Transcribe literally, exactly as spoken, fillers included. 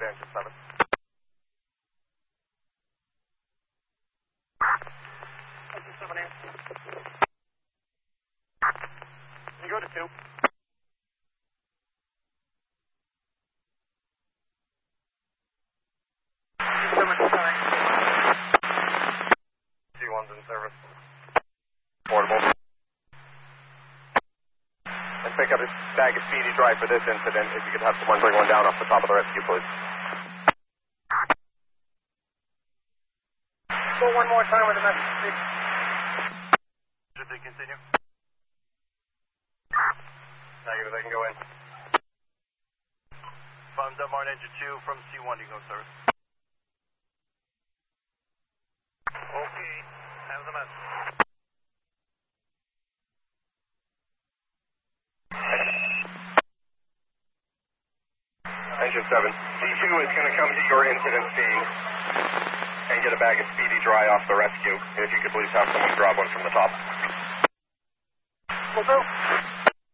to engine seven. Engine seven in. Can you go to two? C one's in service. Portable. And pick up a bag of speedy dry for this incident. If you could have someone bring one down off the top of the rescue, please. Go one more time with the message, please. Should they continue? Negative, they can go in. Funds up, Martin, engine two from C one, you go, sir. Okay, have the message. Engine seven, C two is going to come to your incident scene and get a bag of speedy dry off the rescue. If you could please have someone grab one from the top. Will do.